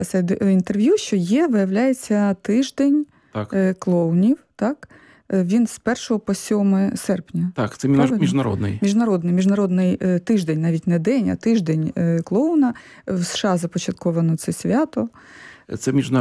інтерв'ю, що є, виявляється, тиждень Так. клоунів, так? Він з 1 по 7 серпня. Так, це Правильно? міжнародний. Міжнародний тиждень, навіть не день, а тиждень клоуна. В США започатковано це свято. Це